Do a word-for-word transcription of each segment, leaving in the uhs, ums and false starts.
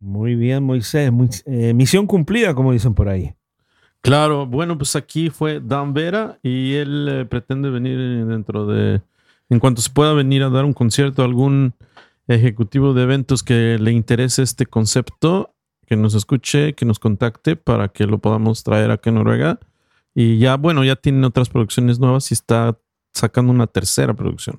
Muy bien, Moisés. Muy, eh, misión cumplida, como dicen por ahí. Claro, bueno, pues aquí fue Dan Vera y él eh, pretende venir dentro de, en cuanto se pueda venir a dar un concierto a algún ejecutivo de eventos que le interese este concepto, que nos escuche, que nos contacte para que lo podamos traer acá en Noruega. Y ya, bueno, ya tiene otras producciones nuevas y está sacando una tercera producción.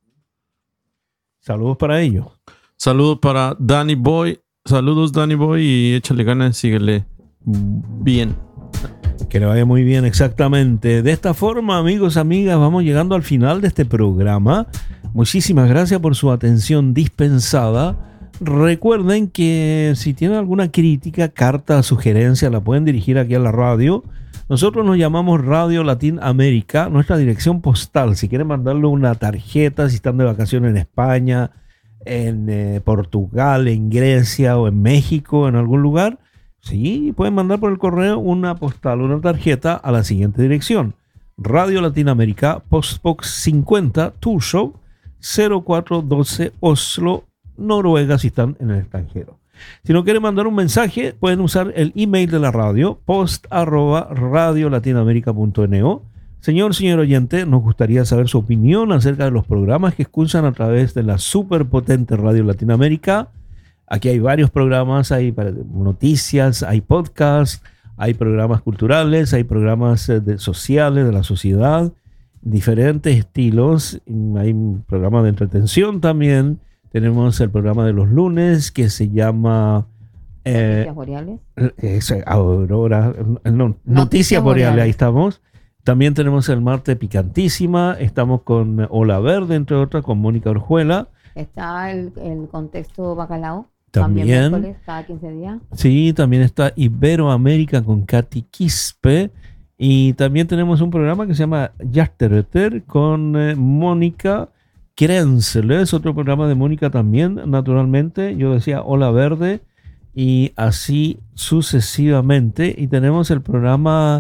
Saludos para ellos. Saludos para Danny Boy. Saludos, Danny Boy, y échale ganas, síguele bien. Que le vaya muy bien, exactamente. De esta forma, amigos, amigas, vamos llegando al final de este programa. Muchísimas gracias por su atención dispensada. Recuerden que si tienen alguna crítica, carta, sugerencia, la pueden dirigir aquí a la radio. Nosotros nos llamamos Radio Latin América, nuestra dirección postal. Si quieren mandarle una tarjeta, si están de vacaciones en España, en eh, Portugal, en Grecia o en México, en algún lugar, sí, pueden mandar por el correo una postal, una tarjeta a la siguiente dirección. Radio Latinoamérica, Postbox cincuenta, Torshow, cero cuatro doce, Oslo, Noruega, si están en el extranjero. Si no quieren mandar un mensaje, pueden usar el email de la radio, post arroba radiolatinoamerica punto no. Señor, señor oyente, nos gustaría saber su opinión acerca de los programas que escuchan a través de la superpotente Radio Latinoamérica. Aquí hay varios programas, hay noticias, hay podcasts, hay programas culturales, hay programas de sociales de la sociedad, diferentes estilos. Hay un programa de entretención también. Tenemos el programa de los lunes que se llama eh, Noticias Boreales. Es, Aurora, no, Noticias, Noticias Boreales, Boreales, ahí estamos. También tenemos el martes Picantísima. Estamos con Ola Verde, entre otras, con Mónica Orjuela. Está el, el contexto Bacalao. También, también miércoles, cada quince días. Sí, también está Iberoamérica con Katy Quispe. Y también tenemos un programa que se llama Yasteröter con eh, Mónica Krensele. Es otro programa de Mónica también, naturalmente. Yo decía Ola Verde y así sucesivamente. Y tenemos el programa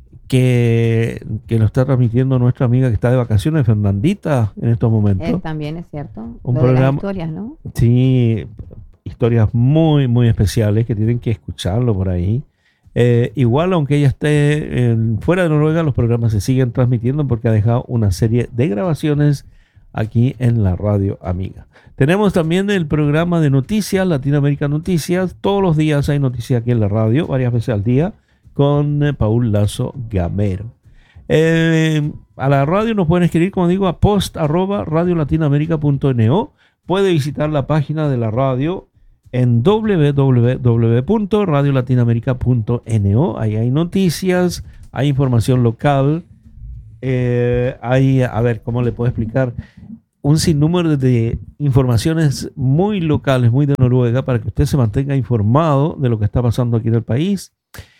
que, que lo está transmitiendo nuestra amiga que está de vacaciones, Fernandita, en estos momentos. Eh, también es cierto. Un Lo programa, de las historias, ¿no? Sí, historias muy, muy especiales que tienen que escucharlo por ahí. Eh, igual, aunque ella esté en, fuera de Noruega, los programas se siguen transmitiendo porque ha dejado una serie de grabaciones aquí en la radio amiga. Tenemos también el programa de noticias, Latinoamérica Noticias. Todos los días hay noticias aquí en la radio, varias veces al día, con eh, Paul Lazo Gamero. Eh, a la radio nos pueden escribir, como digo, a post arroba radiolatinoamerica punto no. Puede visitar la página de la radio en doble u doble u doble u punto radio latinoamerica punto no. Ahí hay noticias, hay información local, eh, hay, a ver, ¿cómo le puedo explicar? Un sinnúmero de informaciones muy locales, muy de Noruega, para que usted se mantenga informado de lo que está pasando aquí en el país.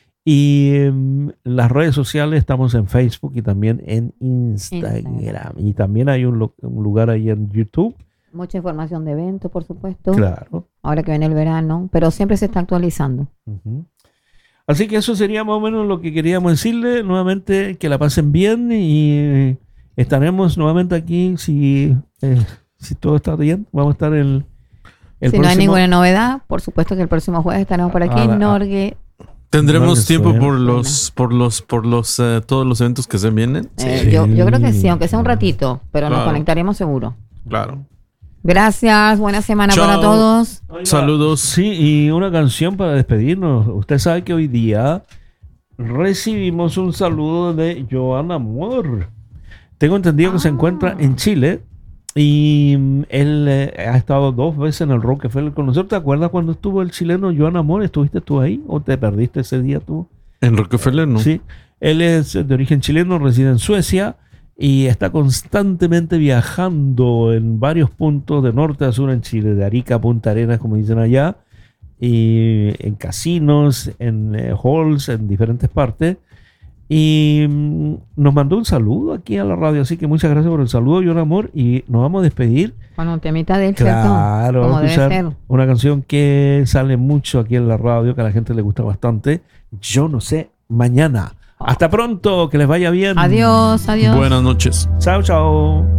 Y en las redes sociales estamos en Facebook y también en Instagram. Instagram. Y también hay un, un lugar ahí en YouTube. Mucha información de eventos, por supuesto. Claro. Ahora que viene el verano, pero siempre se está actualizando. Uh-huh. Así que eso sería más o menos lo que queríamos decirle. Nuevamente, que la pasen bien y estaremos nuevamente aquí si, eh, si todo está bien. Vamos a estar el, el si próximo... no hay ninguna novedad, por supuesto que el próximo jueves estaremos por aquí en Norge. Tendremos tiempo por los, por los, por los, uh, todos los eventos que se vienen. Eh, sí. yo, yo creo que sí, aunque sea un ratito, pero claro, nos conectaremos seguro. Claro. Gracias, buena semana Chao. Para todos. Oiga, saludos. Sí, y una canción para despedirnos. Usted sabe que hoy día recibimos un saludo de Joan Amor. Tengo entendido ah. que se encuentra en Chile y él eh, ha estado dos veces en el Rockefeller con nosotros. ¿Te acuerdas cuando estuvo el chileno Joan Amor? ¿Estuviste tú ahí o te perdiste ese día tú? En Rockefeller, no. Sí, él es de origen chileno, reside en Suecia y está constantemente viajando en varios puntos de norte a sur en Chile, de Arica a Punta Arenas, como dicen allá, y en casinos, en eh, halls, en diferentes partes. Y mm, nos mandó un saludo aquí a la radio, así que muchas gracias por el saludo, Joan Amor, y nos vamos a despedir. Con un temita de él, claro, como debe ser. Una canción que sale mucho aquí en la radio, que a la gente le gusta bastante. Yo no sé, mañana. Hasta pronto, que les vaya bien. Adiós, adiós. Buenas noches. Chao, chao.